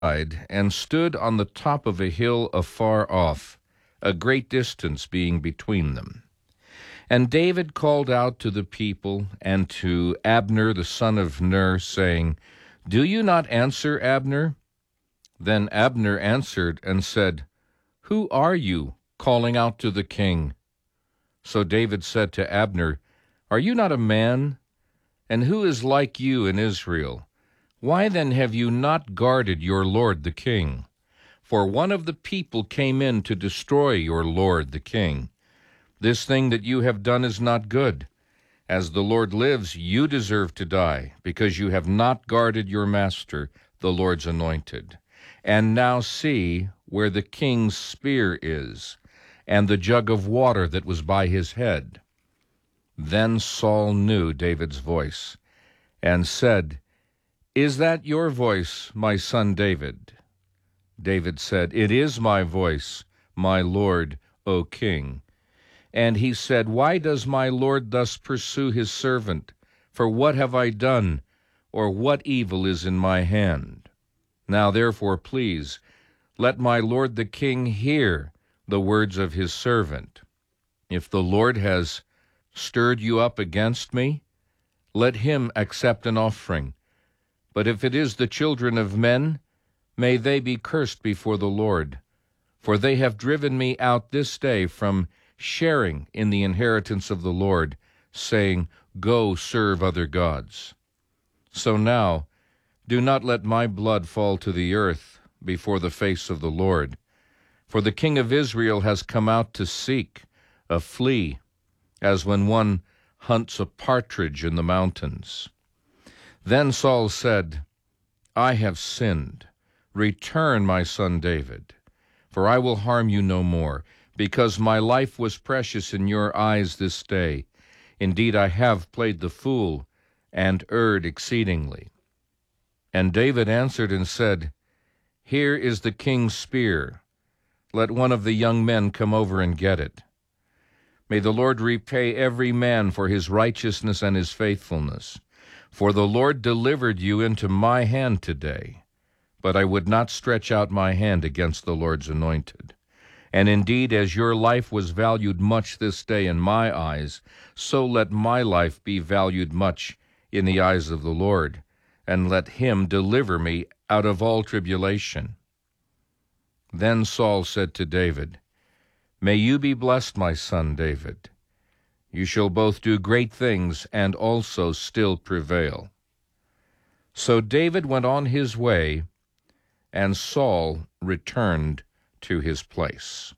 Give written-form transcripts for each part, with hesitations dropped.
and stood on the top of a hill afar off, a great distance being between them. And David called out to the people and to Abner the son of Ner, saying, Do you not answer, Abner? Then Abner answered and said, Who are you, calling out to the king? So David said to Abner, Are you not a man? And who is like you in Israel? Why then have you not guarded your lord the king? For one of the people came in to destroy your lord the king. This thing that you have done is not good. As the Lord lives, you deserve to die, because you have not guarded your master, the Lord's anointed. And now see where the king's spear is, and the jug of water that was by his head. Then Saul knew David's voice, and said, Is that your voice, my son David? David said, It is my voice, my lord, O king. And he said, Why does my lord thus pursue his servant? For what have I done, or what evil is in my hand? Now therefore, please, let my lord the king hear the words of his servant. If the Lord has stirred you up against me, let him accept an offering. But if it is the children of men, may they be cursed before the Lord. For they have driven me out this day from sharing in the inheritance of the Lord, saying, Go serve other gods. So now, do not let my blood fall to the earth before the face of the Lord. For the king of Israel has come out to seek a flea, as when one hunts a partridge in the mountains. Then Saul said, I have sinned. Return, my son David, for I will harm you no more, because my life was precious in your eyes this day. Indeed, I have played the fool and erred exceedingly. And David answered and said, Here is the king's spear. Let one of the young men come over and get it. May the Lord repay every man for his righteousness and his faithfulness. For the Lord delivered you into my hand today. But I would not stretch out my hand against the Lord's anointed. And indeed, as your life was valued much this day in my eyes, so let my life be valued much in the eyes of the Lord, and let him deliver me out of all tribulation. Then Saul said to David, May you be blessed, my son David. You shall both do great things and also still prevail. So David went on his way, and Saul returned to his place.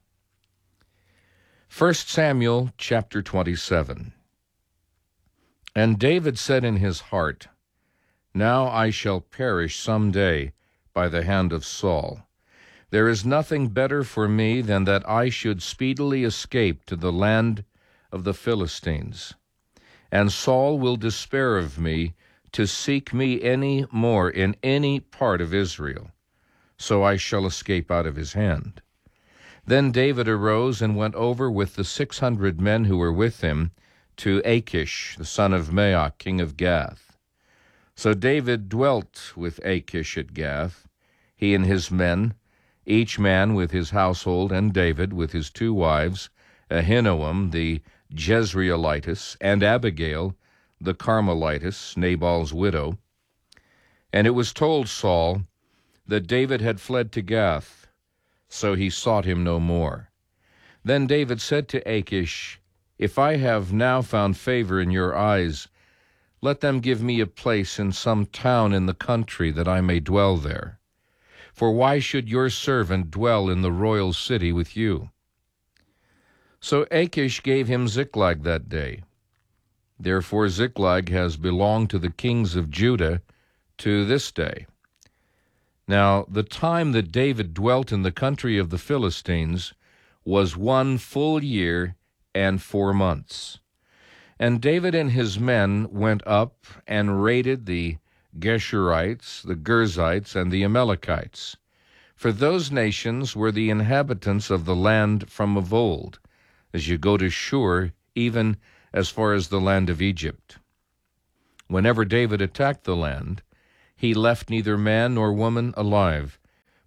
1 Samuel chapter 27. And David said in his heart, Now I shall perish some day by the hand of Saul. There is nothing better for me than that I should speedily escape to the land of the Philistines. And Saul will despair of me to seek me any more in any part of Israel. So I shall escape out of his hand. Then David arose and went over with the 600 men who were with him to Achish, the son of Maoch, king of Gath. So David dwelt with Achish at Gath, he and his men, each man with his household, and David with his 2 wives, Ahinoam the Jezreelitess, and Abigail the Carmelitess, Nabal's widow. And it was told Saul that David had fled to Gath, so he sought him no more. Then David said to Achish, If I have now found favor in your eyes, let them give me a place in some town in the country, that I may dwell there. For why should your servant dwell in the royal city with you? So Achish gave him Ziklag that day. Therefore Ziklag has belonged to the kings of Judah to this day. Now the time that David dwelt in the country of the Philistines was 1 full year and 4 months. And David and his men went up and raided the Geshurites, the Girzites, and the Amalekites. For those nations were the inhabitants of the land from of old, as you go to Shur, even as far as the land of Egypt. Whenever David attacked the land, he left neither man nor woman alive,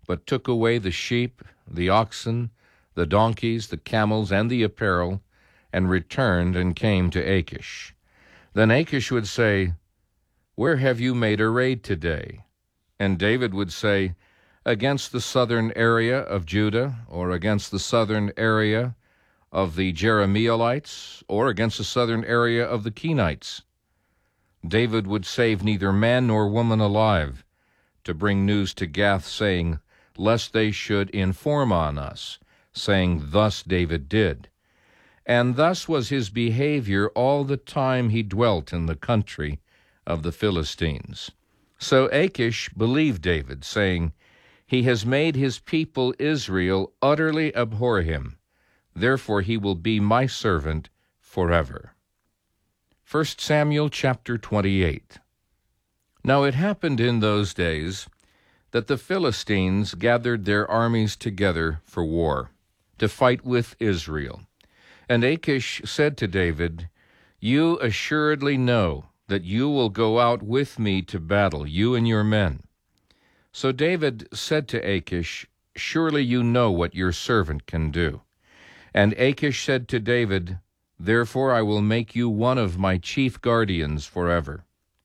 but took away the sheep, the oxen, the donkeys, the camels, and the apparel, and returned and came to Achish. Then Achish would say, "Where have you made a raid today?" And David would say, "Against the southern area of Judah, or against the southern area of the Jerahmeelites, or against the southern area of the Kenites." David would save neither man nor woman alive to bring news to Gath, saying, lest they should inform on us, saying, "Thus David did." And thus was his behavior all the time he dwelt in the country of the Philistines. So Achish believed David, saying, "He has made his people Israel utterly abhor him. Therefore he will be my servant forever." 1 Samuel chapter 28. Now it happened in those days that the Philistines gathered their armies together for war, to fight with Israel. And Achish said to David, "You assuredly know that you will go out with me to battle, you and your men." So David said to Achish, "Surely you know what your servant can do." And Achish said to David, "Therefore I will make you one of my chief guardians forever."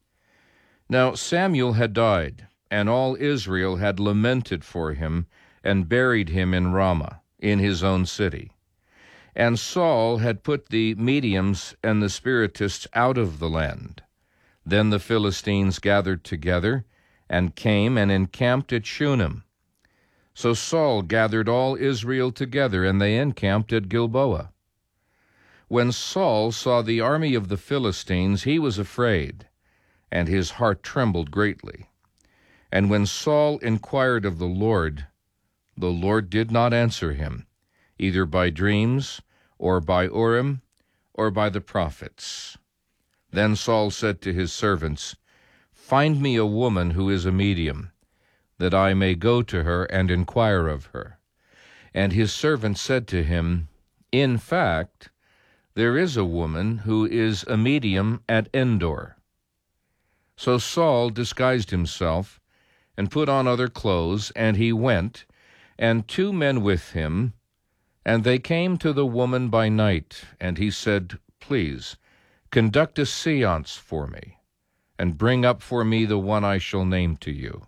Now Samuel had died, and all Israel had lamented for him, and buried him in Ramah, in his own city. And Saul had put the mediums and the spiritists out of the land. Then the Philistines gathered together, and came and encamped at Shunem. So Saul gathered all Israel together, and they encamped at Gilboa. When Saul saw the army of the Philistines, he was afraid, and his heart trembled greatly. And when Saul inquired of the Lord did not answer him, either by dreams, or by Urim, or by the prophets. Then Saul said to his servants, "Find me a woman who is a medium, that I may go to her and inquire of her." And his servants said to him, "In fact, there is a woman who is a medium at Endor." So Saul disguised himself, and put on other clothes, and he went, and 2 men with him, and they came to the woman by night, and he said, "Please, conduct a seance for me, and bring up for me the one I shall name to you."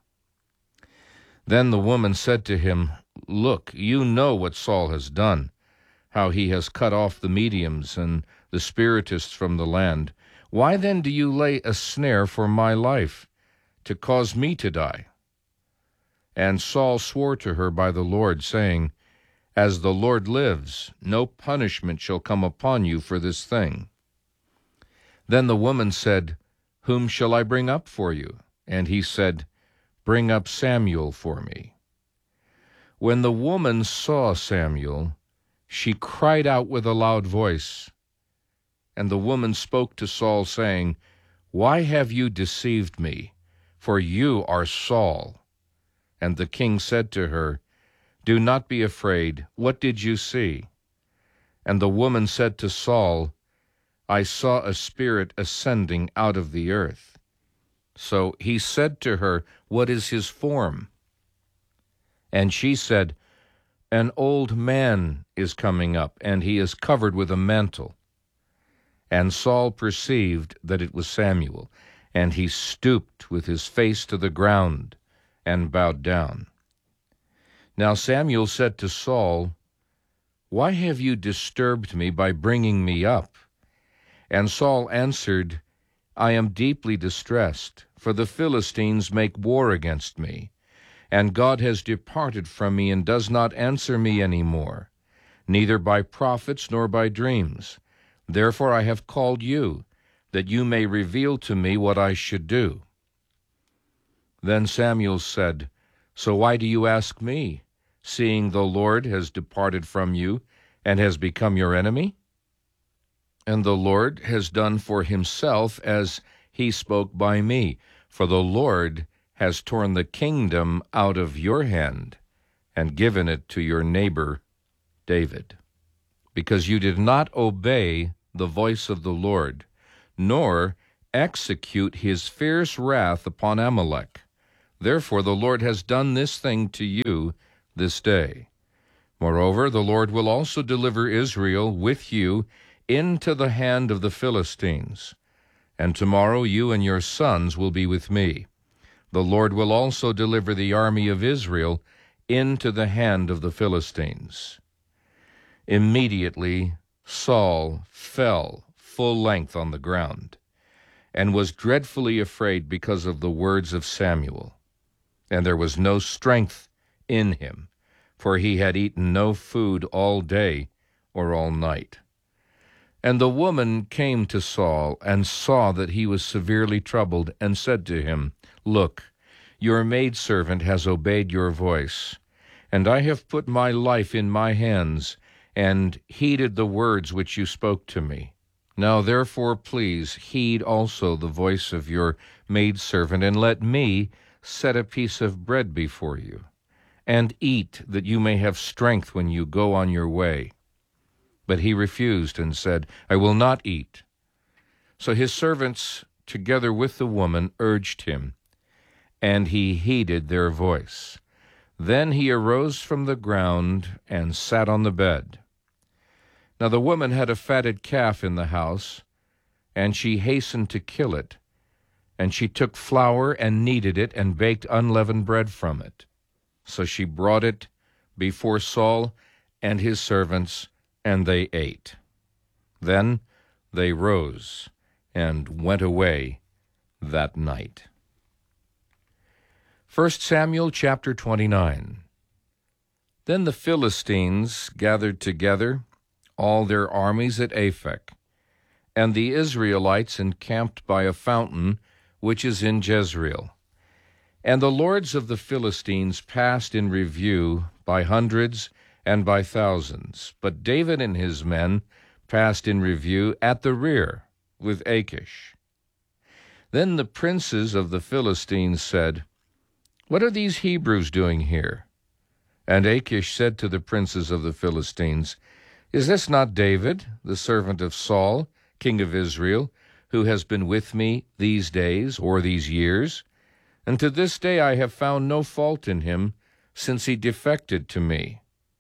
Then the woman said to him, "Look, you know what Saul has done, how he has cut off the mediums and the spiritists from the land. Why then do you lay a snare for my life, to cause me to die?" And Saul swore to her by the Lord, saying, "As the Lord lives, no punishment shall come upon you for this thing." Then the woman said, "Whom shall I bring up for you?" And he said, "Bring up Samuel for me." When the woman saw Samuel, she cried out with a loud voice. And the woman spoke to Saul, saying, "Why have you deceived me? For you are Saul." And the king said to her, "Do not be afraid. What did you see?" And the woman said to Saul, "I saw a spirit ascending out of the earth." So he said to her, "What is his form?" And she said, "An old man is coming up, and he is covered with a mantle." And Saul perceived that it was Samuel, and he stooped with his face to the ground and bowed down. Now Samuel said to Saul, "Why have you disturbed me by bringing me up?" And Saul answered, "I am deeply distressed, for the Philistines make war against me, and God has departed from me and does not answer me any more, neither by prophets nor by dreams. Therefore I have called you, that you may reveal to me what I should do." Then Samuel said, "So why do you ask me, seeing the Lord has departed from you and has become your enemy? And the Lord has done for himself as he spoke by me, for the Lord has torn the kingdom out of your hand and given it to your neighbor David, because you did not obey the voice of the Lord, nor execute his fierce wrath upon Amalek. Therefore the Lord has done this thing to you this day. Moreover, the Lord will also deliver Israel with you into the hand of the Philistines. And tomorrow you and your sons will be with me. The Lord will also deliver the army of Israel into the hand of the Philistines." Immediately Saul fell full length on the ground, and was dreadfully afraid because of the words of Samuel. And there was no strength in him, for he had eaten no food all day or all night. And the woman came to Saul, and saw that he was severely troubled, and said to him, "Look, your maidservant has obeyed your voice, and I have put my life in my hands, and heeded the words which you spoke to me. Now therefore please heed also the voice of your maidservant, and let me set a piece of bread before you, and eat, that you may have strength when you go on your way." But he refused and said, "I will not eat." So his servants, together with the woman, urged him, and he heeded their voice. Then he arose from the ground and sat on the bed. Now the woman had a fatted calf in the house, and she hastened to kill it. And she took flour and kneaded it, and baked unleavened bread from it. So she brought it before Saul and his servants, and they ate. Then they rose and went away that night. 1 Samuel chapter 29. Then the Philistines gathered together all their armies at Aphek, and the Israelites encamped by a fountain which is in Jezreel. And the lords of the Philistines passed in review by hundreds and by thousands, but David and his men passed in review at the rear with Achish. Then the princes of the Philistines said, "What are these Hebrews doing here?" And Achish said to the princes of the Philistines, "Is this not David, the servant of Saul, king of Israel, who has been with me these days or these years? And to this day I have found no fault in him, since he defected to me."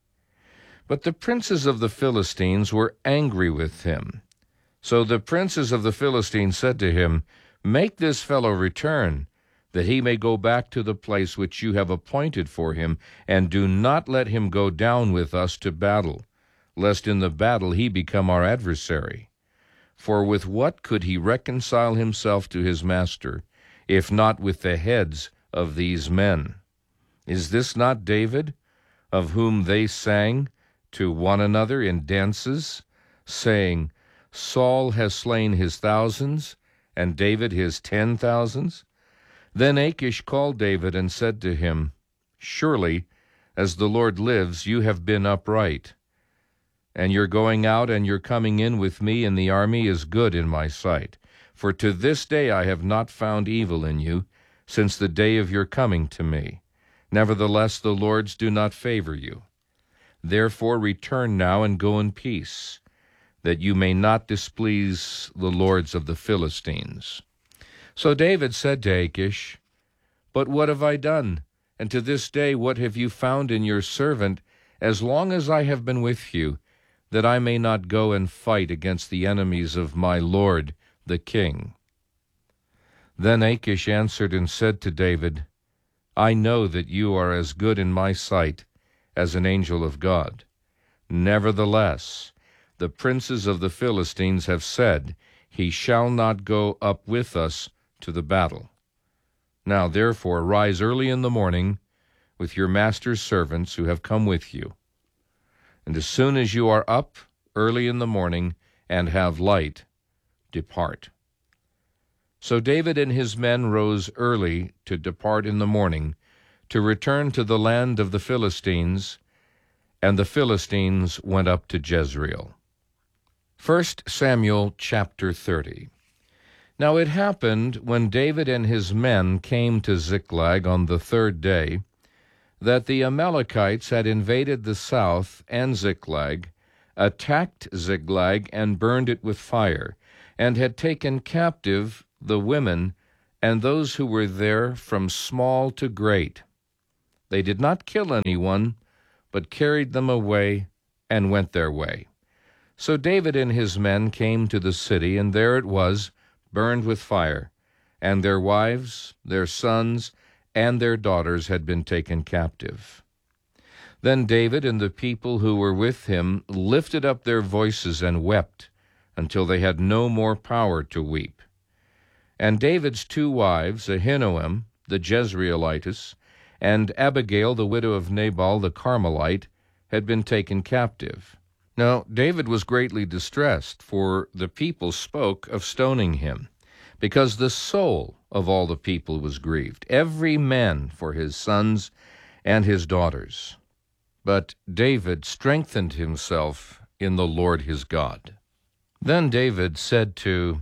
But the princes of the Philistines were angry with him. So the princes of the Philistines said to him, "Make this fellow return, that he may go back to the place which you have appointed for him, and do not let him go down with us to battle, lest in the battle he become our adversary. For with what could he reconcile himself to his master, if not with the heads of these men? Is this not David, of whom they sang to one another in dances, saying, 'Saul has slain his thousands, and David his 10,000s?' Then Achish called David and said to him, 'Surely, as the Lord lives, you have been upright, and your going out and your coming in with me in the army is good in my sight. For to this day I have not found evil in you, since the day of your coming to me. Nevertheless the lords do not favor you. Therefore return now and go in peace, that you may not displease the lords of the Philistines.' So David said to Achish, 'But what have I done? And to this day what have you found in your servant, as long as I have been with you, that I may not go and fight against the enemies of my lord the king?' Then Achish answered and said to David, 'I know that you are as good in my sight as an angel of God. Nevertheless, the princes of the Philistines have said, he shall not go up with us to the battle. Now therefore rise early in the morning with your master's servants who have come with you. And as soon as you are up early in the morning and have light, depart.' So David and his men rose early to depart in the morning, to return to the land of the Philistines, and the Philistines went up to Jezreel. 1 Samuel chapter 30. Now it happened, when David and his men came to Ziklag on the third day, that the Amalekites had invaded the south and Ziklag, attacked Ziklag, and burned it with fire, and had taken captive the women and those who were there from small to great. They did not kill anyone, but carried them away and went their way. So David and his men came to the city, and there it was, burned with fire, and their wives, their sons, and their daughters had been taken captive. Then David and the people who were with him lifted up their voices and wept until they had no more power to weep. And David's two wives, Ahinoam the Jezreelitess, and Abigail the widow of Nabal the Carmelite, had been taken captive. Now David was greatly distressed, for the people spoke of stoning him, because the soul of all the people was grieved, every man for his sons and his daughters. But David strengthened himself in the Lord his God. Then David said to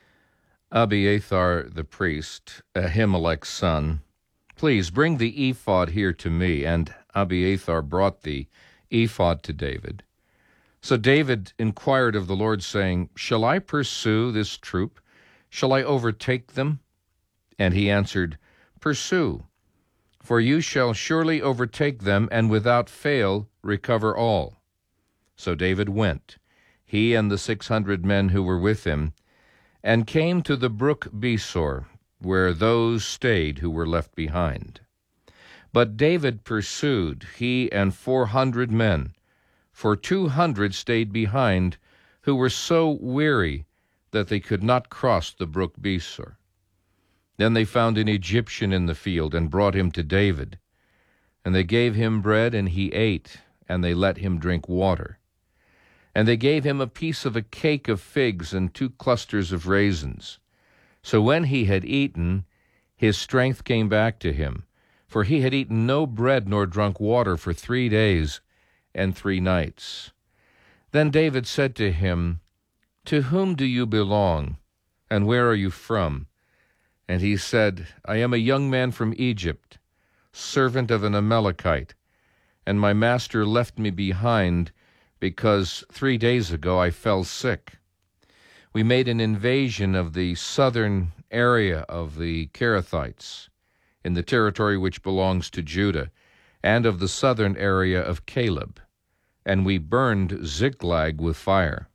Abiathar the priest, Ahimelech's son, "Please bring the ephod here to me." And Abiathar brought the ephod to David. So David inquired of the Lord, saying, "Shall I pursue this troop? Shall I overtake them?" And he answered, "Pursue, for you shall surely overtake them, and without fail recover all." So David went, he and the 600 men who were with him, and came to the brook Besor, where those stayed who were left behind. But David pursued, he and 400 men, for 200 stayed behind, who were so weary that they could not cross the brook Besor. Then they found an Egyptian in the field, and brought him to David. And they gave him bread, and he ate, and they let him drink water. And they gave him a piece of a cake of figs and 2 clusters of raisins. So when he had eaten, his strength came back to him, for he had eaten no bread nor drunk water for 3 days and 3 nights. Then David said to him, "To whom do you belong, and where are you from?" And he said, "I am a young man from Egypt, servant of an Amalekite, and my master left me behind because 3 days ago I fell sick. We made an invasion of the southern area of the Kerethites, in the territory which belongs to Judah, and of the southern area of Caleb, and we burned Ziklag with fire."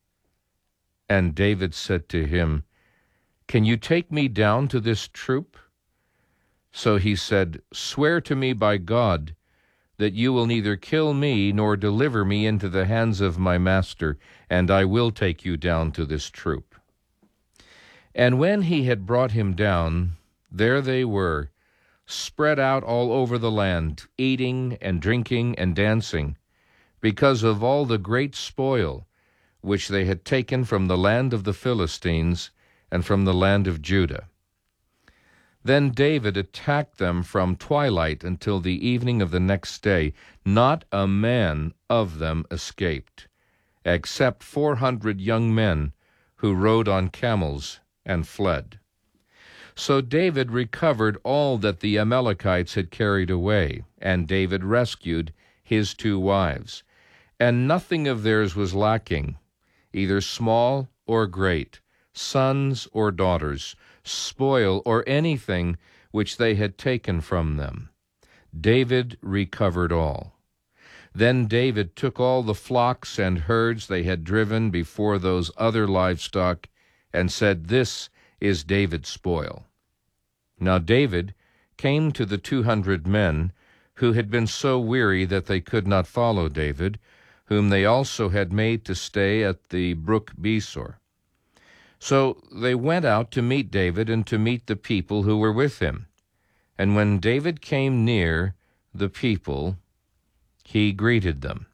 And David said to him, "Can you take me down to this troop?" So he said, "Swear to me by God that you will neither kill me nor deliver me into the hands of my master, and I will take you down to this troop." And when he had brought him down, there they were, spread out all over the land, eating and drinking and dancing, because of all the great spoil which they had taken from the land of the Philistines and from the land of Judah. Then David attacked them from twilight until the evening of the next day. Not a man of them escaped, except 400 young men who rode on camels and fled. So David recovered all that the Amalekites had carried away, and David rescued his 2 wives. And nothing of theirs was lacking, either small or great, sons or daughters, spoil or anything which they had taken from them. David recovered all. Then David took all the flocks and herds they had driven before those other livestock, and said, "This is David's spoil." Now David came to the 200 men who had been so weary that they could not follow David, whom they also had made to stay at the brook Besor. So they went out to meet David and to meet the people who were with him. And when David came near the people, he greeted them.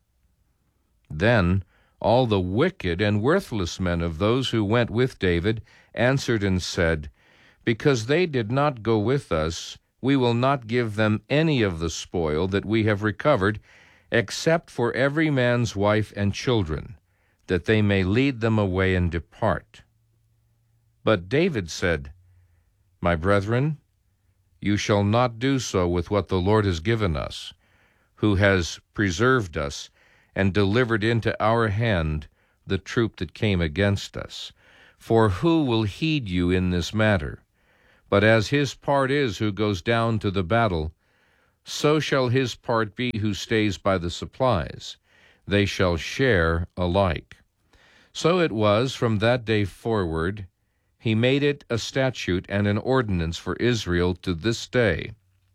Then all the wicked and worthless men of those who went with David answered and said, "Because they did not go with us, we will not give them any of the spoil that we have recovered, except for every man's wife and children, that they may lead them away and depart." But David said, "My brethren, you shall not do so with what the Lord has given us, who has preserved us and delivered into our hand the troop that came against us. For who will heed you in this matter? But as his part is who goes down to the battle, so shall his part be who stays by the supplies. They shall share alike. So it was from that day forward. He made it a statute and an ordinance for Israel to this day.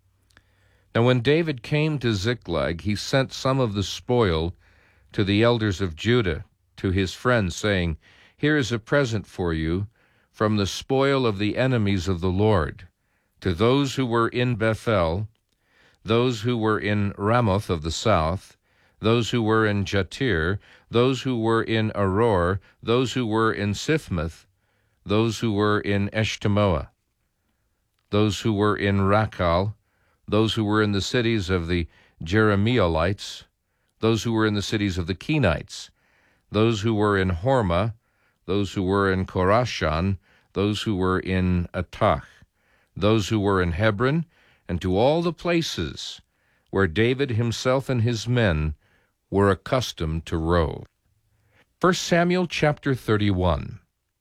Now when David came to Ziklag, he sent some of the spoil to the elders of Judah, to his friends, saying, Here is a present for you from the spoil of the enemies of the Lord, to those who were in Bethel, those who were in Ramoth of the south, those who were in Jatir, those who were in Aror, those who were in Siphmoth, those who were in Eshtemoa, those who were in Rakal, those who were in the cities of the Jeremielites, those who were in the cities of the Kenites, those who were in Hormah, those who were in Korashan, those who were in Atach, those who were in Hebron, and to all the places where David himself and his men were accustomed to rove. 1 Samuel chapter 31.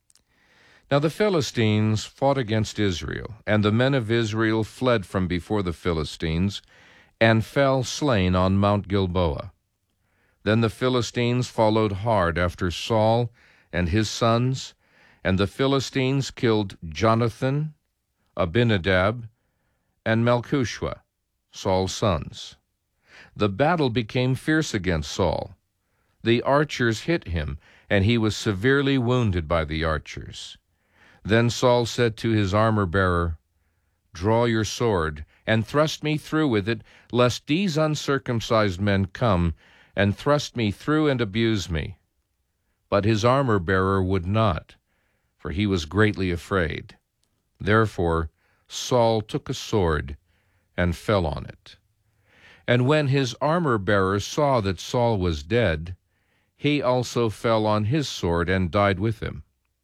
Now the Philistines fought against Israel, and the men of Israel fled from before the Philistines, and fell slain on Mount Gilboa. Then the Philistines followed hard after Saul and his sons, and the Philistines killed Jonathan, Abinadab, and Melchishua, Saul's sons. The battle became fierce against Saul. The archers hit him, and he was severely wounded by the archers. Then Saul said to his armor-bearer, Draw your sword, and thrust me through with it, lest these uncircumcised men come and thrust me through and abuse me. But his armor-bearer would not, for he was greatly afraid. Therefore Saul took a sword and fell on it. And when his armor-bearer saw that Saul was dead, he also fell on his sword and died with him.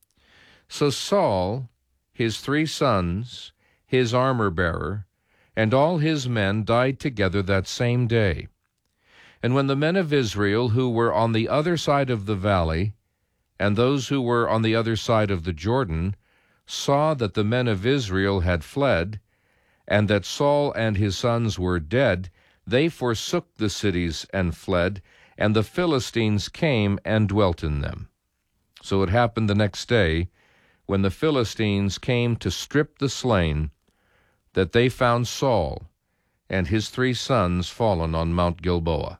So Saul, his 3 sons, his armor-bearer, and all his men died together that same day. And when the men of Israel who were on the other side of the valley, and those who were on the other side of the Jordan, saw that the men of Israel had fled, and that Saul and his sons were dead, they forsook the cities and fled, and the Philistines came and dwelt in them. So it happened the next day, when the Philistines came to strip the slain, that they found Saul and his 3 sons fallen on Mount Gilboa.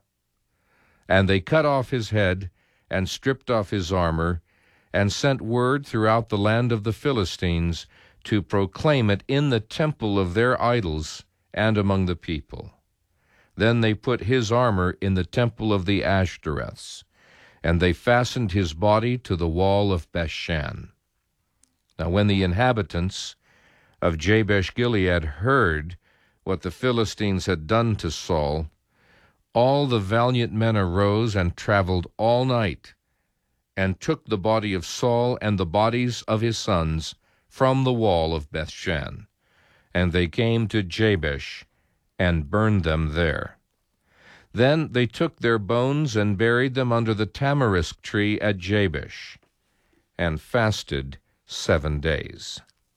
And they cut off his head, and stripped off his armor, and sent word throughout the land of the Philistines to proclaim it in the temple of their idols and among the people. Then they put his armor in the temple of the Ashtoreths, and they fastened his body to the wall of Bethshan. Now when the inhabitants of Jabesh-Gilead heard what the Philistines had done to Saul, all the valiant men arose and traveled all night, and took the body of Saul and the bodies of his sons from the wall of Bethshan. And they came to Jabesh, and burned them there. Then they took their bones and buried them under the tamarisk tree at Jabesh, and fasted 7 days.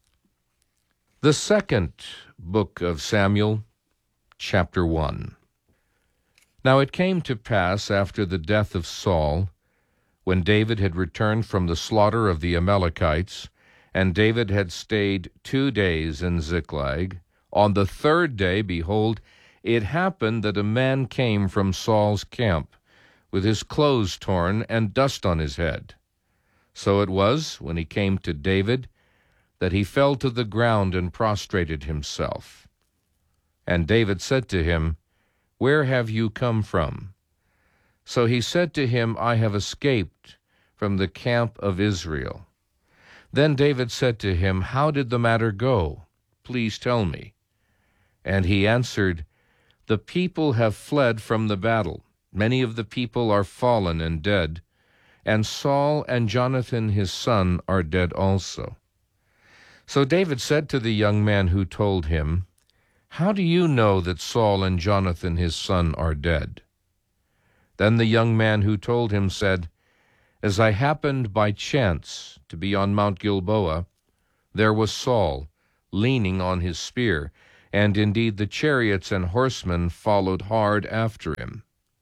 The second book of Samuel, chapter 1. Now it came to pass after the death of Saul, when David had returned from the slaughter of the Amalekites, and David had stayed 2 days in Ziklag, on the 3rd day, behold, it happened that a man came from Saul's camp, with his clothes torn and dust on his head. So it was, when he came to David, that he fell to the ground and prostrated himself. And David said to him, Where have you come from? So he said to him, I have escaped from the camp of Israel. Then David said to him, How did the matter go? Please tell me. And he answered, The people have fled from the battle. Many of the people are fallen and dead, and Saul and Jonathan his son are dead also. So David said to the young man who told him, How do you know that Saul and Jonathan his son are dead? Then the young man who told him said, As I happened by chance to be on Mount Gilboa, there was Saul leaning on his spear, and indeed the chariots and horsemen followed hard after him.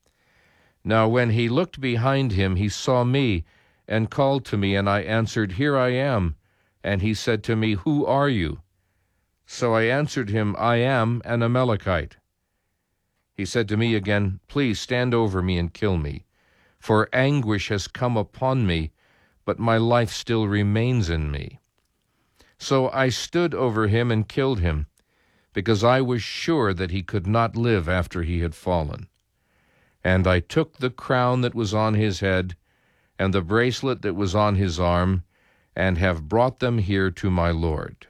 Now when he looked behind him, he saw me, and called to me, and I answered, Here I am. And he said to me, Who are you? So I answered him, I am an Amalekite. He said to me again, Please stand over me and kill me, for anguish has come upon me, but my life still remains in me. So I stood over him and killed him, because I was sure that he could not live after he had fallen. And I took the crown that was on his head, and the bracelet that was on his arm, and have brought them here to my Lord.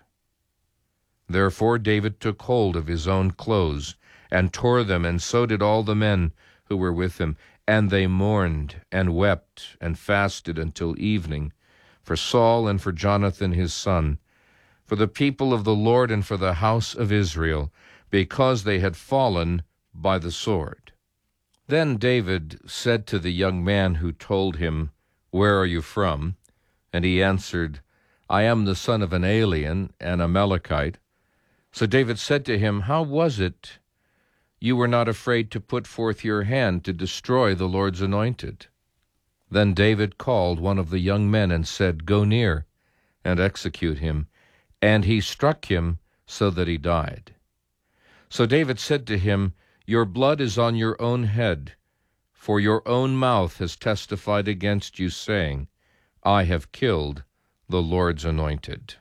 Therefore David took hold of his own clothes, and tore them, and so did all the men who were with him. And they mourned, and wept, and fasted until evening, for Saul and for Jonathan his son, for the people of the Lord and for the house of Israel, because they had fallen by the sword. Then David said to the young man who told him, Where are you from? And he answered, I am the son of an alien, an Amalekite. So David said to him, How was it you were not afraid to put forth your hand to destroy the Lord's anointed? Then David called one of the young men and said, Go near and execute him. And he struck him so that he died. So David said to him, Your blood is on your own head, for your own mouth has testified against you, saying, I have killed the Lord's anointed.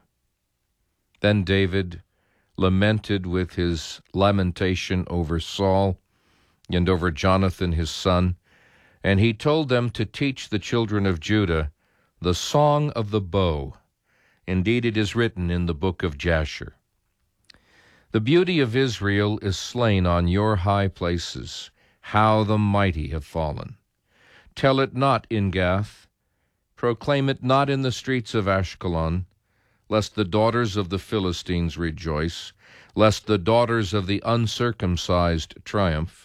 Then David lamented with his lamentation over Saul and over Jonathan his son, and he told them to teach the children of Judah the song of the bow. Indeed, it is written in the book of Jasher. The beauty of Israel is slain on your high places. How the mighty have fallen. Tell it not in Gath. Proclaim it not in the streets of Ashkelon, lest the daughters of the Philistines rejoice, lest the daughters of the uncircumcised triumph.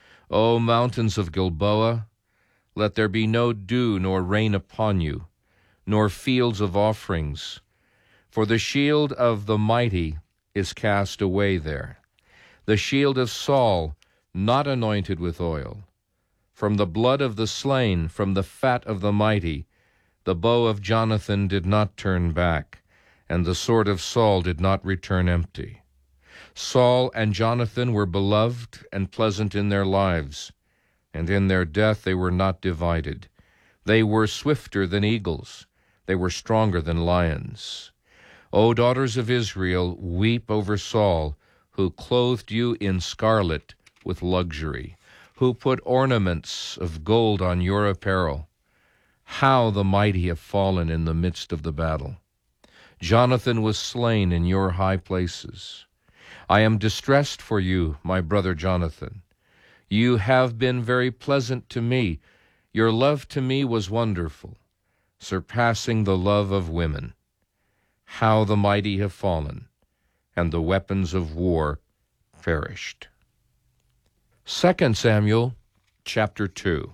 O mountains of Gilboa, let there be no dew nor rain upon you, nor fields of offerings, for the shield of the mighty is cast away there, the shield of Saul not anointed with oil. From the blood of the slain, from the fat of the mighty, the bow of Jonathan did not turn back, and the sword of Saul did not return empty. Saul and Jonathan were beloved and pleasant in their lives, and in their death they were not divided. They were swifter than eagles. They were stronger than lions. O daughters of Israel, weep over Saul, who clothed you in scarlet with luxury, who put ornaments of gold on your apparel. How the mighty have fallen in the midst of the battle. Jonathan was slain in your high places. I am distressed for you, my brother Jonathan. You have been very pleasant to me. Your love to me was wonderful, surpassing the love of women. How the mighty have fallen, and the weapons of war perished. 2 Samuel chapter 2.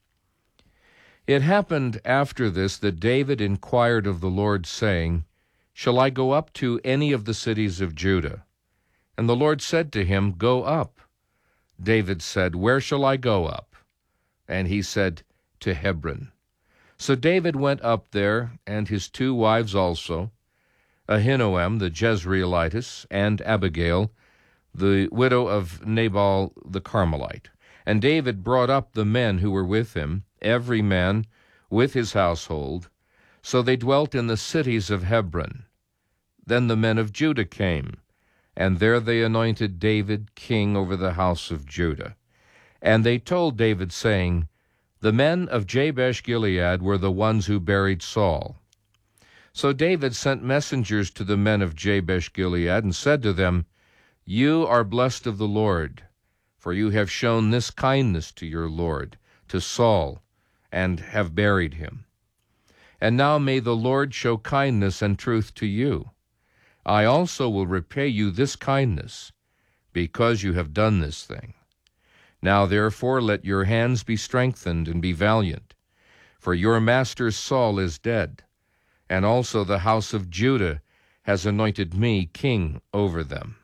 It happened after this that David inquired of the Lord, saying, Shall I go up to any of the cities of Judah? And the Lord said to him, Go up. David said, Where shall I go up? And he said, To Hebron. So David went up there, and his 2 wives also, Ahinoam the Jezreelitess, and Abigail, the widow of Nabal the Carmelite. And David brought up the men who were with him, every man with his household. So they dwelt in the cities of Hebron. Then the men of Judah came, and there they anointed David king over the house of Judah. And they told David, saying, The men of Jabesh-Gilead were the ones who buried Saul. So David sent messengers to the men of Jabesh-Gilead, and said to them, You are blessed of the Lord, for you have shown this kindness to your Lord, to Saul, and have buried him. And now may the Lord show kindness and truth to you. I also will repay you this kindness, because you have done this thing. Now therefore let your hands be strengthened, and be valiant, for your master Saul is dead, and also the house of Judah has anointed me king over them.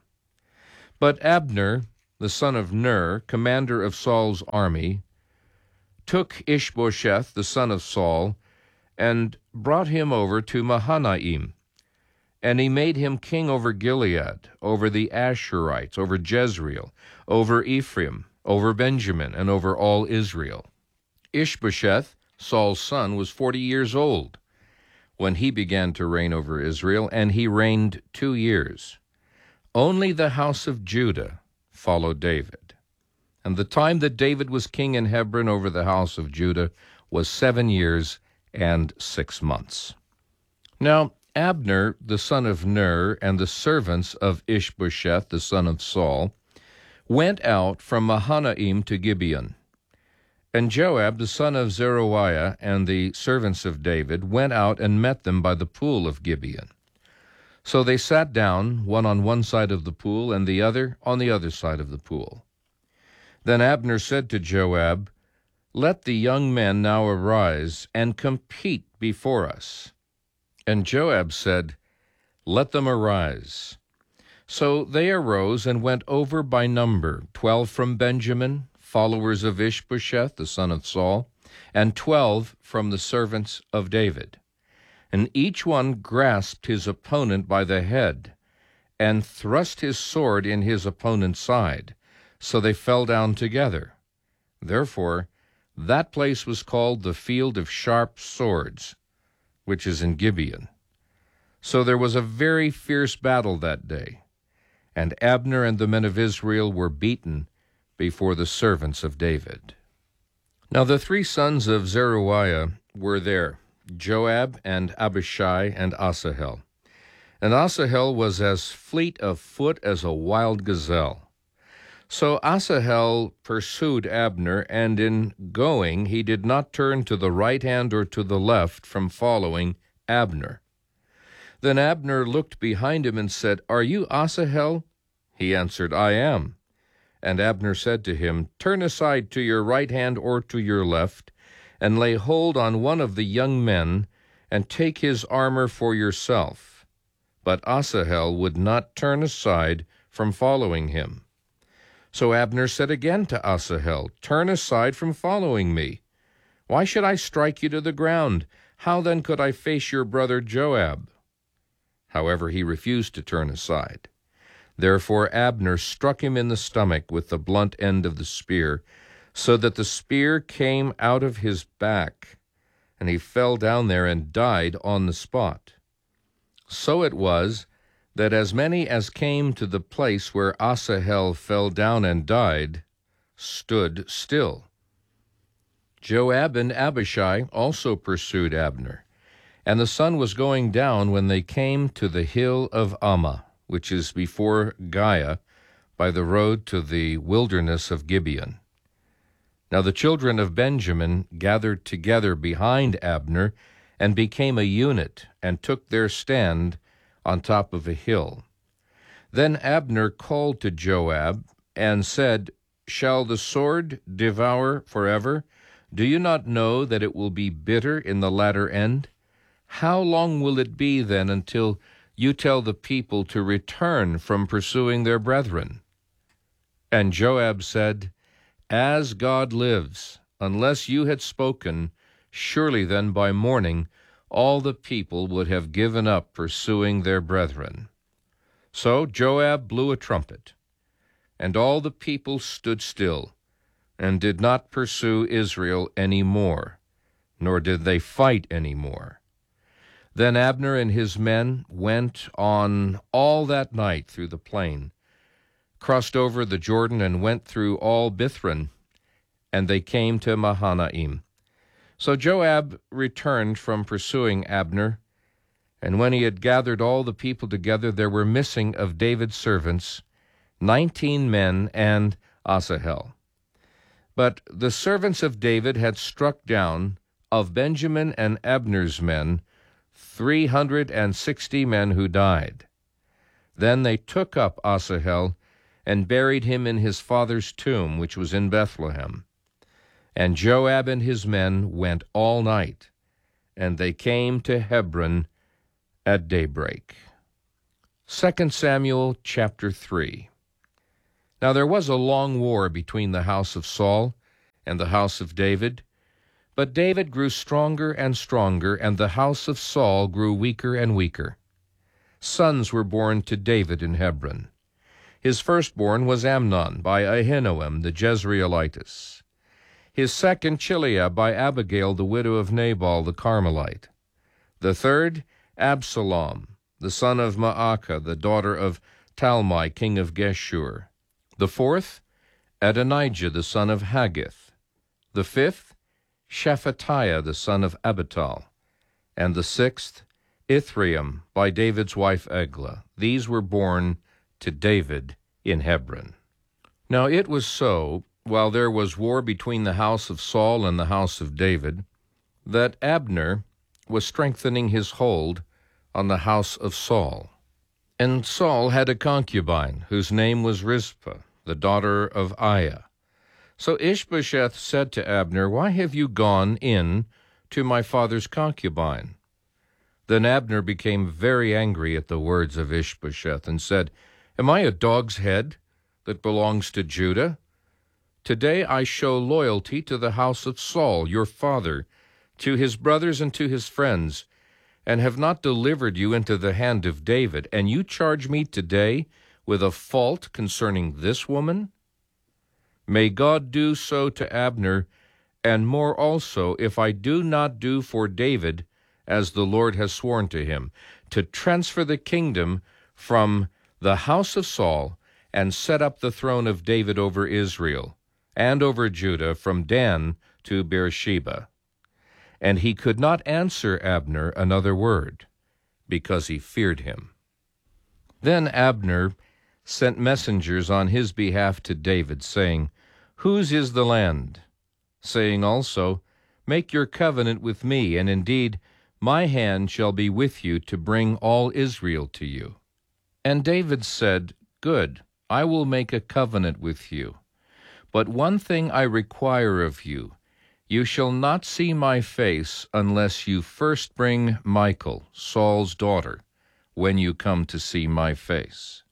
But Abner, the son of Ner, commander of Saul's army, took Ishbosheth, the son of Saul, and brought him over to Mahanaim. And he made him king over Gilead, over the Ashurites, over Jezreel, over Ephraim, over Benjamin, and over all Israel. Ishbosheth, Saul's son, was 40 years old when he began to reign over Israel, and he reigned 2 years. Only the house of Judah followed David. And the time that David was king in Hebron over the house of Judah was 7 years and 6 months. Now Abner, the son of Ner, and the servants of Ishbosheth, the son of Saul, went out from Mahanaim to Gibeon. And Joab, the son of Zeruiah, and the servants of David went out and met them by the pool of Gibeon. So they sat down, one on one side of the pool, and the other on the other side of the pool. Then Abner said to Joab, "Let the young men now arise and compete before us." And Joab said, "Let them arise." So they arose and went over by number, 12 from Benjamin, followers of Ishbosheth, the son of Saul, and 12 from the servants of David. And each one grasped his opponent by the head, and thrust his sword in his opponent's side, so they fell down together. Therefore that place was called the Field of Sharp Swords, which is in Gibeon. So there was a very fierce battle that day, and Abner and the men of Israel were beaten before the servants of David. Now the 3 sons of Zeruiah were there, Joab and Abishai and Asahel. And Asahel was as fleet of foot as a wild gazelle. So Asahel pursued Abner, and in going he did not turn to the right hand or to the left from following Abner. Then Abner looked behind him and said, "Are you Asahel?" He answered, "I am." And Abner said to him, "Turn aside to your right hand or to your left, and lay hold on one of the young men, and take his armor for yourself." But Asahel would not turn aside from following him. So Abner said again to Asahel, "Turn aside from following me. Why should I strike you to the ground? How then could I face your brother Joab?" However, he refused to turn aside. Therefore Abner struck him in the stomach with the blunt end of the spear, so that the spear came out of his back, and he fell down there and died on the spot. So it was that as many as came to the place where Asahel fell down and died stood still. Joab and Abishai also pursued Abner, and the sun was going down when they came to the hill of Ammah, which is before Giah, by the road to the wilderness of Gibeon. Now the children of Benjamin gathered together behind Abner, and became a unit, and took their stand on top of a hill. Then Abner called to Joab, and said, "Shall the sword devour forever? Do you not know that it will be bitter in the latter end? How long will it be then until you tell the people to return from pursuing their brethren?" And Joab said, "As God lives, unless you had spoken, surely then by morning all the people would have given up pursuing their brethren." So Joab blew a trumpet, and all the people stood still, and did not pursue Israel any more, nor did they fight any more. Then Abner and his men went on all that night through the plain, crossed over the Jordan, and went through all Bithron, and they came to Mahanaim. So Joab returned from pursuing Abner, and when he had gathered all the people together, there were missing of David's servants 19 men and Asahel. But the servants of David had struck down of Benjamin and Abner's men 360 men who died. Then they took up Asahel and buried him in his father's tomb, which was in Bethlehem. And Joab and his men went all night, and they came to Hebron at daybreak. 2 Samuel chapter 3. Now there was a long war between the house of Saul and the house of David, but David grew stronger and stronger, and the house of Saul grew weaker and weaker. Sons were born to David in Hebron. His firstborn was Amnon by Ahinoam the Jezreelitess. His second, Chileab, by Abigail the widow of Nabal the Carmelite. The third, Absalom, the son of Maacah, the daughter of Talmai, king of Geshur. The fourth, Adonijah, the son of Haggith. The fifth, Shephatiah, the son of Abital. And the sixth, Ithream, by David's wife Eglah. These were born to David in Hebron. Now it was so, while there was war between the house of Saul and the house of David, that Abner was strengthening his hold on the house of Saul. And Saul had a concubine, whose name was Rizpah, the daughter of Aiah. So Ishbosheth said to Abner, "Why have you gone in to my father's concubine?" Then Abner became very angry at the words of Ishbosheth and said, "Am I a dog's head that belongs to Judah? Today I show loyalty to the house of Saul, your father, to his brothers and to his friends, and have not delivered you into the hand of David, and you charge me today with a fault concerning this woman? May God do so to Abner, and more also, if I do not do for David as the Lord has sworn to him, to transfer the kingdom from the house of Saul and set up the throne of David over Israel and over Judah from Dan to Beersheba." And he could not answer Abner another word, because he feared him. Then Abner sent messengers on his behalf to David, saying, "Whose is the land?" Saying also, "Make your covenant with me, and indeed my hand shall be with you to bring all Israel to you." And David said, "Good, I will make a covenant with you. But one thing I require of you, you shall not see my face unless you first bring Michal, Saul's daughter, when you come to see my face."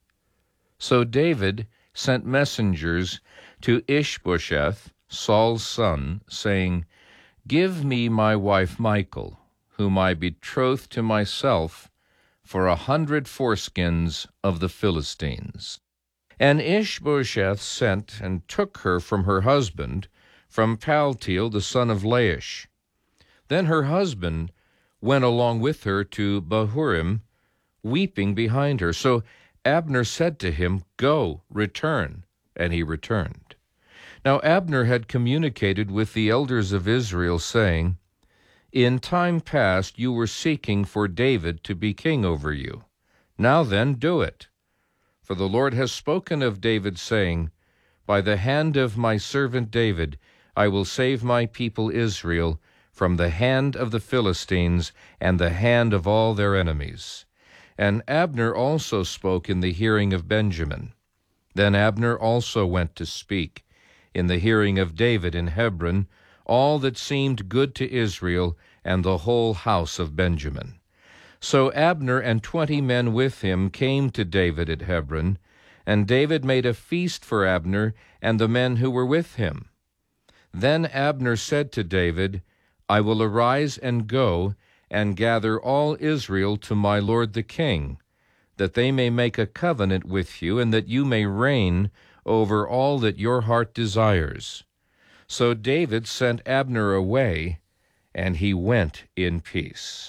So David sent messengers to Ishbosheth, Saul's son, saying, "Give me my wife Michal, whom I betrothed to myself, for 100 foreskins of the Philistines." And Ishbosheth sent and took her from her husband, from Paltiel the son of Laish. Then her husband went along with her to Bahurim, weeping behind her. So Abner said to him, "Go, return." And he returned. Now Abner had communicated with the elders of Israel, saying, "In time past you were seeking for David to be king over you. Now then, do it. For the Lord has spoken of David, saying, By the hand of my servant David I will save my people Israel from the hand of the Philistines and the hand of all their enemies." And Abner also spoke in the hearing of Benjamin. Then Abner also went to speak in the hearing of David in Hebron all that seemed good to Israel and the whole house of Benjamin. So Abner and 20 men with him came to David at Hebron, and David made a feast for Abner and the men who were with him. Then Abner said to David, "I will arise and go and gather all Israel to my lord the king, that they may make a covenant with you, and that you may reign over all that your heart desires." So David sent Abner away, and he went in peace.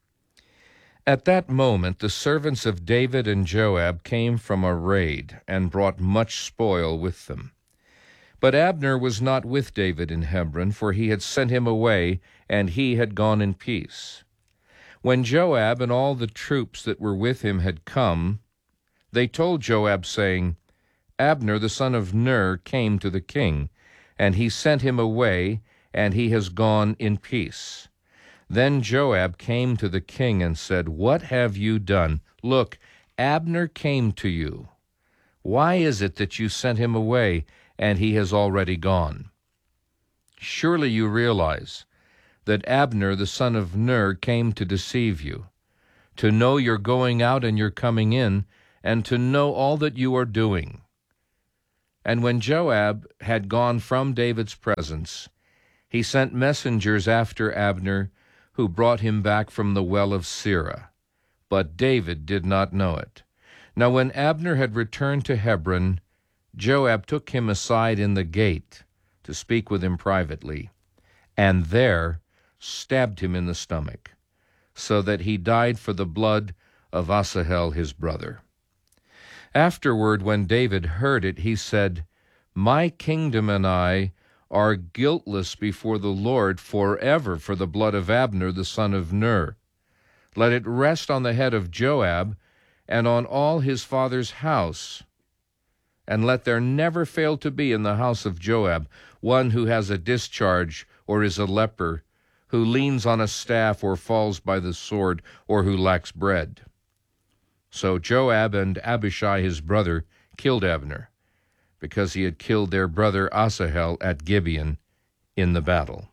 At that moment the servants of David and Joab came from a raid, and brought much spoil with them. But Abner was not with David in Hebron, for he had sent him away, and he had gone in peace. When Joab and all the troops that were with him had come, they told Joab, saying, "Abner the son of Ner came to the king, and he sent him away, and he has gone in peace." Then Joab came to the king and said, "What have you done? Look, Abner came to you. Why is it that you sent him away, and he has already gone? Surely you realize that Abner the son of Ner came to deceive you. to know your going out and your coming in, and to know all that you are doing." And when Joab had gone from David's presence, he sent messengers after Abner, who brought him back from the well of Sirah. But David did not know it. Now when Abner had returned to Hebron, Joab took him aside in the gate to speak with him privately, and there stabbed him in the stomach, so that he died for the blood of Asahel his brother. Afterward, when David heard it, he said, "My kingdom and I are guiltless before the Lord forever for the blood of Abner the son of Ner. Let it rest on the head of Joab and on all his father's house. And let there never fail to be in the house of Joab one who has a discharge or is a leper, who leans on a staff or falls by the sword, or who lacks bread." So Joab and Abishai his brother killed Abner, because he had killed their brother Asahel at Gibeon in the battle.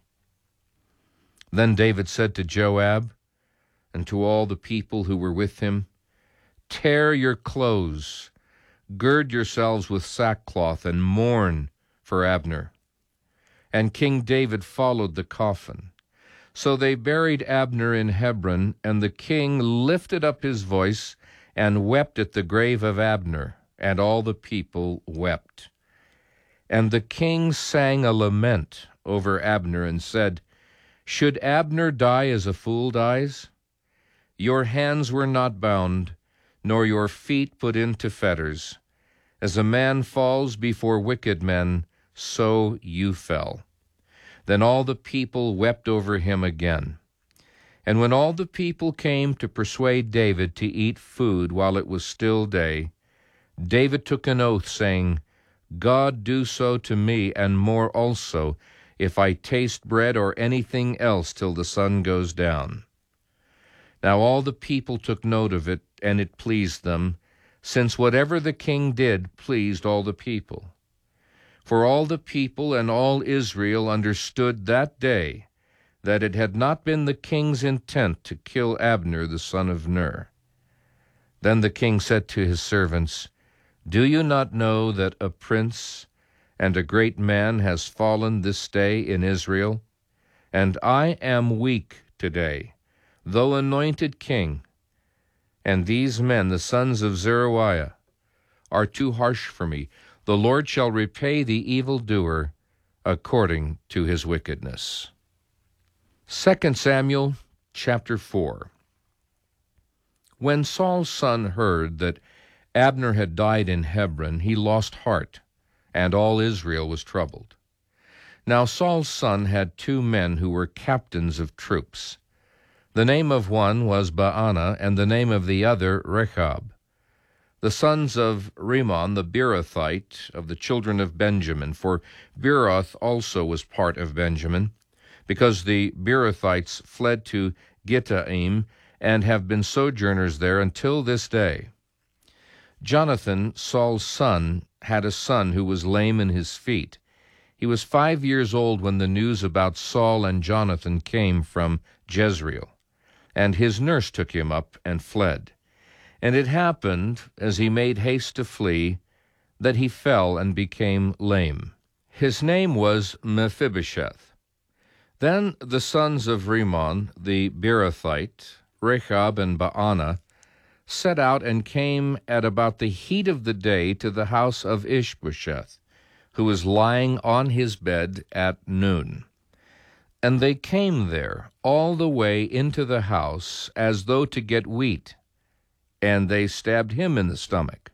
Then David said to Joab and to all the people who were with him, "Tear your clothes, gird yourselves with sackcloth, and mourn for Abner." And King David followed the coffin. So they buried Abner in Hebron, and the king lifted up his voice and wept at the grave of Abner, and all the people wept. And the king sang a lament over Abner and said, "Should Abner die as a fool dies? Your hands were not bound, nor your feet put into fetters. As a man falls before wicked men, so you fell." Then all the people wept over him again. And when all the people came to persuade David to eat food while it was still day, David took an oath, saying, "God do so to me, and more also, if I taste bread or anything else till the sun goes down." Now all the people took note of it, and it pleased them, since whatever the king did pleased all the people. For all the people and all Israel understood that day that it had not been the king's intent to kill Abner the son of Ner. Then the king said to his servants, "Do you not know that a prince and a great man has fallen this day in Israel? And I am weak today, though anointed king. And these men, the sons of Zeruiah, are too harsh for me. The Lord shall repay the evildoer according to his wickedness." 2 Samuel chapter 4. When Saul's son heard that Abner had died in Hebron, he lost heart, and all Israel was troubled. Now Saul's son had 2 men who were captains of troops. The name of one was Baanah, and the name of the other Rechab, the sons of Rimmon the Beerothite of the children of Benjamin, for Beeroth also was part of Benjamin, because the Beerothites fled to Gittaim and have been sojourners there until this day. Jonathan, Saul's son, had a son who was lame in his feet. He was 5 years old when the news about Saul and Jonathan came from Jezreel, and his nurse took him up and fled. And it happened, as he made haste to flee, that he fell and became lame. His name was Mephibosheth. Then the sons of Rimmon the Beerothite, Rechab and Baanah, set out and came at about the heat of the day to the house of Ishbosheth, who was lying on his bed at noon. And they came there all the way into the house as though to get wheat, and they stabbed him in the stomach.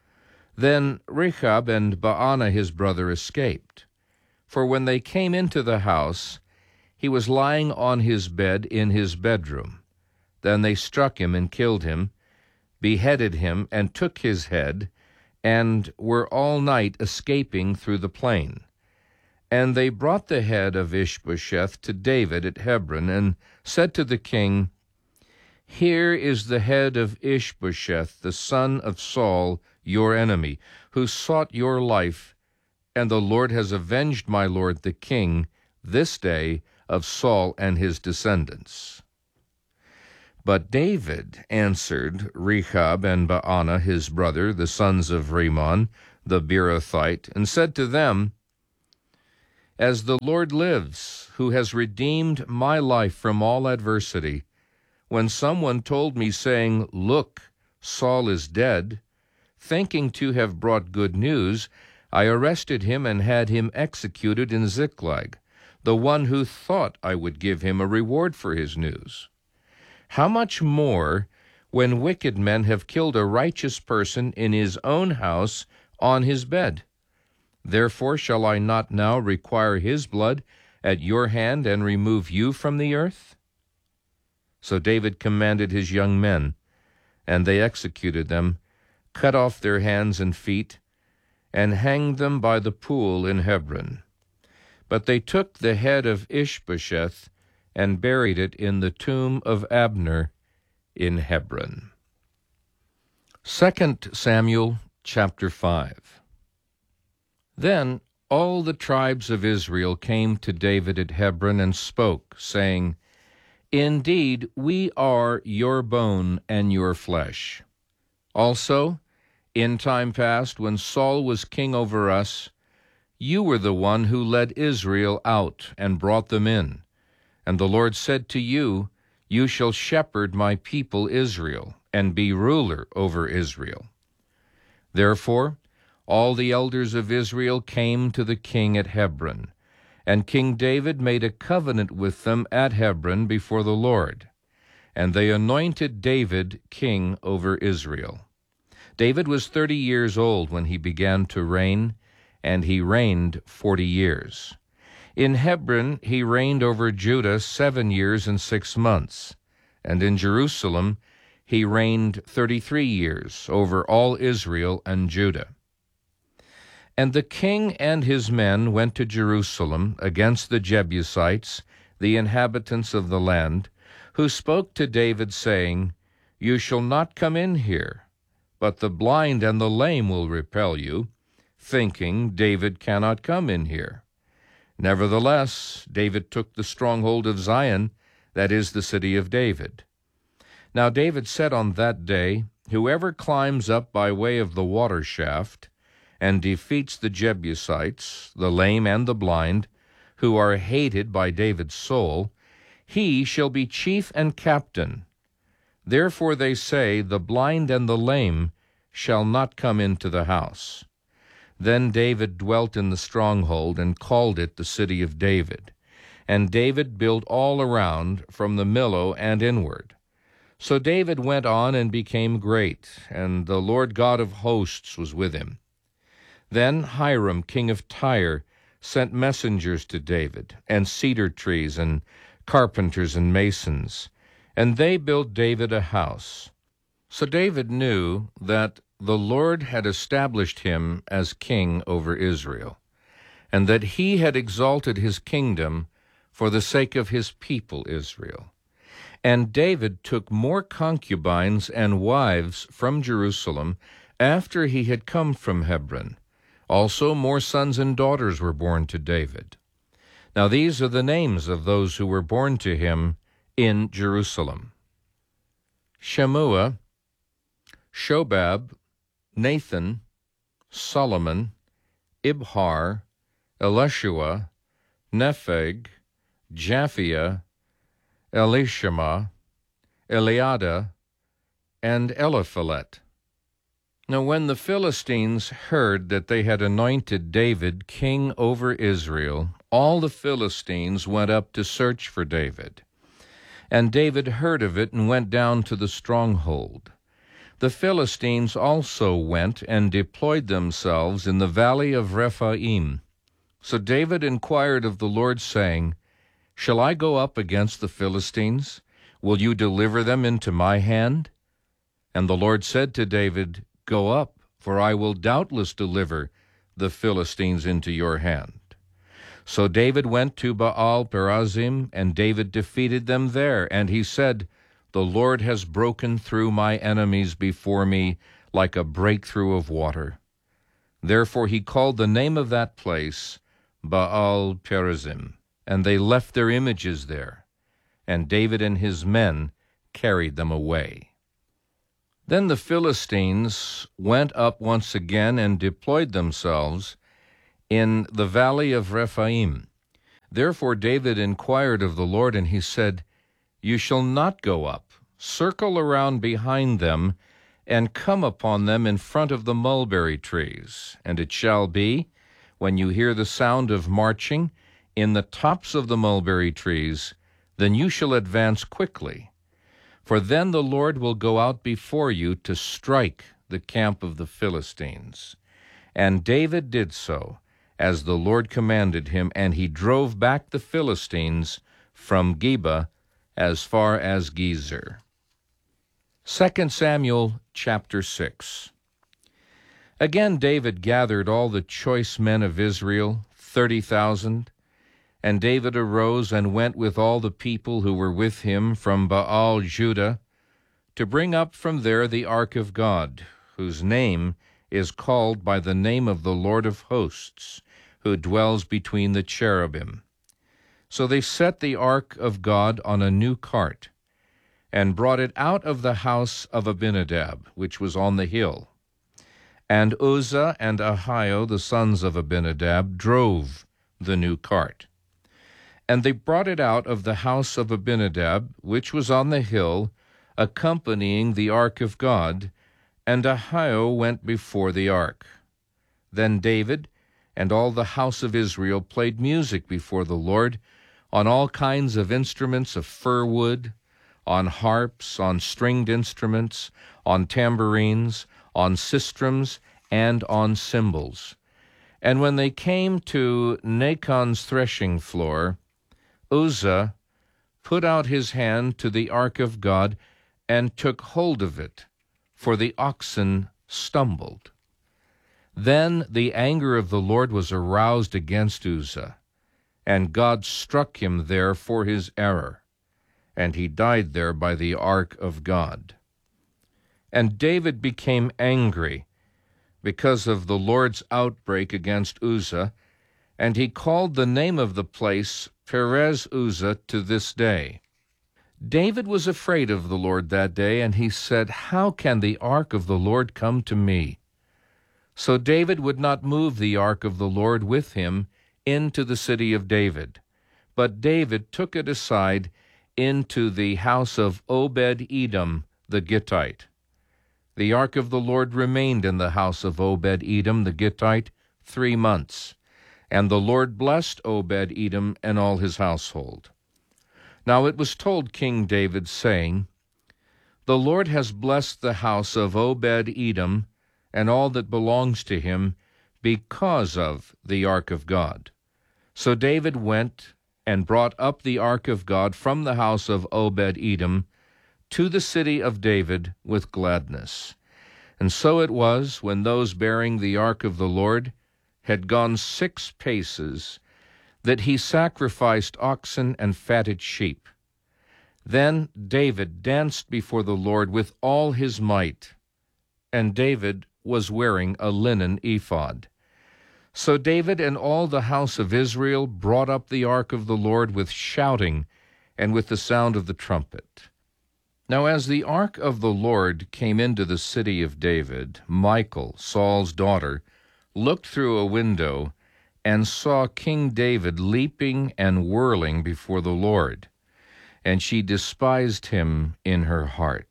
Then Rechab and Baanah his brother escaped, for when they came into the house, he was lying on his bed in his bedroom. Then they struck him and killed him, beheaded him, and took his head, and were all night escaping through the plain. And they brought the head of Ishbosheth to David at Hebron, and said to the king, "Here is the head of Ishbosheth, the son of Saul, your enemy, who sought your life, and the Lord has avenged my lord the king this day of Saul and his descendants." But David answered Rechab and Baanah his brother, the sons of Rimmon, the Beerothite, and said to them, As the Lord lives, who has redeemed my life from all adversity, when someone told me, saying, Look, Saul is dead, thinking to have brought good news, I arrested him and had him executed in Ziklag, the one who thought I would give him a reward for his news. How much more when wicked men have killed a righteous person in his own house on his bed? Therefore shall I not now require his blood at your hand and remove you from the earth? So David commanded his young men, and they executed them, cut off their hands and feet, and hanged them by the pool in Hebron. But they took the head of Ishbosheth and buried it in the tomb of Abner in Hebron. 2 Samuel chapter 5. Then all the tribes of Israel came to David at Hebron and spoke, saying, Indeed, we are your bone and your flesh. Also, in time past, when Saul was king over us, you were the one who led Israel out and brought them in. And the Lord said to you, You shall shepherd my people Israel, and be ruler over Israel. Therefore, all the elders of Israel came to the king at Hebron, and King David made a covenant with them at Hebron before the Lord. And they anointed David king over Israel. David was 30 years old when he began to reign, and he reigned 40 years. In Hebron he reigned over Judah 7 years and 6 months, and in Jerusalem he reigned 33 years over all Israel and Judah. And the king and his men went to Jerusalem against the Jebusites, the inhabitants of the land, who spoke to David, saying, You shall not come in here, but the blind and the lame will repel you, thinking, David cannot come in here. Nevertheless, David took the stronghold of Zion, that is, the city of David. Now David said on that day, Whoever climbs up by way of the water shaft, and defeats the Jebusites, the lame and the blind, who are hated by David's soul, he shall be chief and captain. Therefore they say, The blind and the lame shall not come into the house. Then David dwelt in the stronghold, and called it the city of David. And David built all around, from the Millo and inward. So David went on and became great, and the Lord God of hosts was with him. Then Hiram, king of Tyre, sent messengers to David, and cedar trees, and carpenters and masons, and they built David a house. So David knew that the Lord had established him as king over Israel, and that he had exalted his kingdom for the sake of his people Israel. And David took more concubines and wives from Jerusalem after he had come from Hebron. Also more sons and daughters were born to David. Now these are the names of those who were born to him in Jerusalem: Shemua, Shobab, Nathan, Solomon, Ibhar, Elishua, Nepheg, Japhia, Elishama, Eliada, and Eliphalet. Now when the Philistines heard that they had anointed David king over Israel, all the Philistines went up to search for David. And David heard of it and went down to the stronghold. The Philistines also went and deployed themselves in the valley of Rephaim. So David inquired of the Lord, saying, Shall I go up against the Philistines? Will you deliver them into my hand? And the Lord said to David, Go up, for I will doubtless deliver the Philistines into your hand. So David went to Baal-perazim, and David defeated them there. And he said, The Lord has broken through my enemies before me like a breakthrough of water. Therefore he called the name of that place Baal-perazim, and they left their images there. And David and his men carried them away. Then the Philistines went up once again and deployed themselves in the valley of Rephaim. Therefore David inquired of the Lord, and he said, "You shall not go up. Circle around behind them, and come upon them in front of the mulberry trees. And it shall be, when you hear the sound of marching in the tops of the mulberry trees, then you shall advance quickly. For then the Lord will go out before you to strike the camp of the Philistines." And David did so, as the Lord commanded him, and he drove back the Philistines from Geba as far as Gezer. 2 Samuel chapter 6. Again David gathered all the choice men of Israel, 30,000. And David arose and went with all the people who were with him from Baal Judah, to bring up from there the ark of God, whose name is called by the name of the Lord of hosts, who dwells between the cherubim. So they set the ark of God on a new cart, and brought it out of the house of Abinadab, which was on the hill. And Uzzah and Ahio, the sons of Abinadab, drove the new cart. And they brought it out of the house of Abinadab, which was on the hill, accompanying the ark of God, and Ahio went before the ark. Then David and all the house of Israel played music before the Lord on all kinds of instruments of fir wood, on harps, on stringed instruments, on tambourines, on sistrums, and on cymbals. And when they came to Nachon's threshing floor, Uzzah put out his hand to the ark of God and took hold of it, for the oxen stumbled. Then the anger of the Lord was aroused against Uzzah, and God struck him there for his error, and he died there by the ark of God. And David became angry because of the Lord's outbreak against Uzzah, and he called the name of the place Perez Uzzah to this day. David was afraid of the Lord that day, and he said, "How can the ark of the Lord come to me?" So David would not move the ark of the Lord with him into the city of David, but David took it aside into the house of Obed-Edom the Gittite. The ark of the Lord remained in the house of Obed-Edom the Gittite 3 months, and the Lord blessed Obed-Edom and all his household. Now it was told King David, saying, "The Lord has blessed the house of Obed-Edom and all that belongs to him because of the ark of God." So David went and brought up the ark of God from the house of Obed-Edom to the city of David with gladness. And so it was, when those bearing the ark of the Lord had gone 6 paces, that he sacrificed oxen and fatted sheep. Then David danced before the Lord with all his might, and David was wearing a linen ephod. So David and all the house of Israel brought up the ark of the Lord with shouting and with the sound of the trumpet. Now as the ark of the Lord came into the city of David, Michal, Saul's daughter, looked through a window and saw King David leaping and whirling before the Lord, and she despised him in her heart.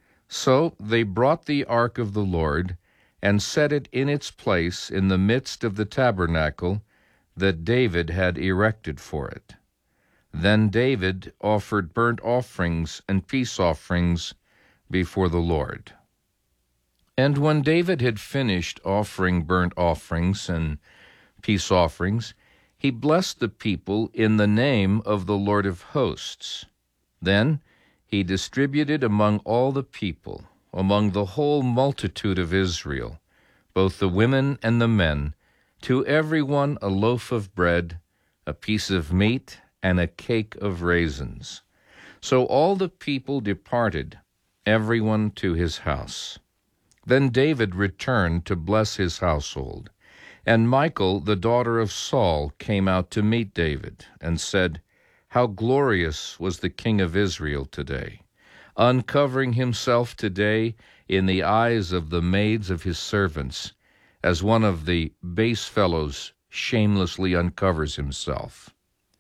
So they brought the ark of the Lord and set it in its place in the midst of the tabernacle that David had erected for it. Then David offered burnt offerings and peace offerings before the Lord. And when David had finished offering burnt offerings and peace offerings, he blessed the people in the name of the Lord of hosts. Then he distributed among all the people, among the whole multitude of Israel, both the women and the men, to every one a loaf of bread, a piece of meat, and a cake of raisins. So all the people departed, every one to his house. Then David returned to bless his household. And Michal, the daughter of Saul, came out to meet David, and said, "How glorious was the king of Israel today! uncovering himself today in the eyes of the maids of his servants, as one of the base fellows shamelessly uncovers himself.